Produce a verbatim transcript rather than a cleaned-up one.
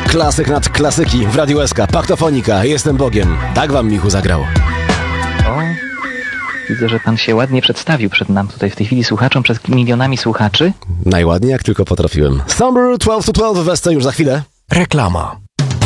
Klasyk nad klasyki w Radiu S K. Paktofonika. Jestem Bogiem. Tak wam Michu zagrał. O, widzę, że pan się ładnie przedstawił przed nam tutaj w tej chwili słuchaczom, przed milionami słuchaczy. Najładniej jak tylko potrafiłem. Summer dwanaście to dwanaście w Wesce już za chwilę. Reklama.